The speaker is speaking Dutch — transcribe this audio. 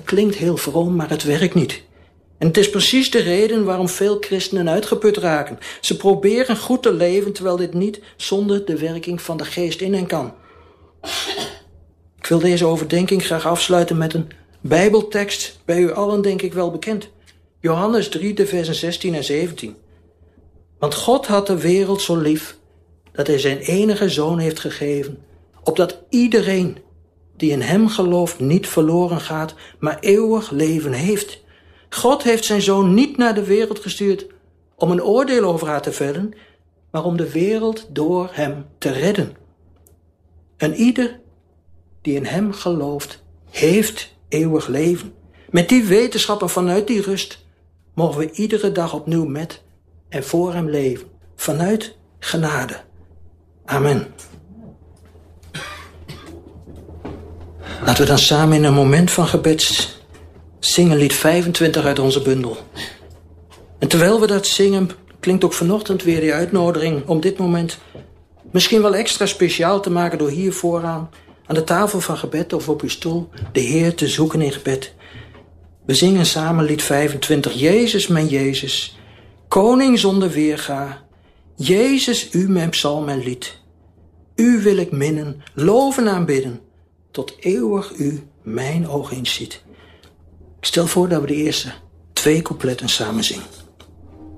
klinkt heel vroom, maar het werkt niet. En het is precies de reden waarom veel christenen uitgeput raken. Ze proberen goed te leven, terwijl dit niet zonder de werking van de geest in hen kan. Ik wil deze overdenking graag afsluiten met een Bijbeltekst, bij u allen denk ik wel bekend. Johannes 3, de versen 16 en 17. Want God had de wereld zo lief, dat hij zijn enige zoon heeft gegeven, opdat iedereen die in hem gelooft niet verloren gaat, maar eeuwig leven heeft. God heeft zijn zoon niet naar de wereld gestuurd om een oordeel over haar te vellen, maar om de wereld door hem te redden. En ieder die in hem gelooft, heeft eeuwig leven. Met die wetenschap en vanuit die rust mogen we iedere dag opnieuw met en voor hem leven. Vanuit genade. Amen. Laten we dan samen in een moment van gebed zingen lied 25 uit onze bundel. En terwijl we dat zingen, klinkt ook vanochtend weer die uitnodiging om dit moment misschien wel extra speciaal te maken door hier vooraan aan de tafel van gebed of op uw stoel de Heer te zoeken in gebed. We zingen samen lied 25. Jezus, mijn Jezus, koning zonder weerga. Jezus, u mijn psalm en lied. U wil ik minnen, loven en aanbidden, tot eeuwig u mijn oog eens ziet. Ik stel voor dat we de eerste 2 coupletten samen zingen.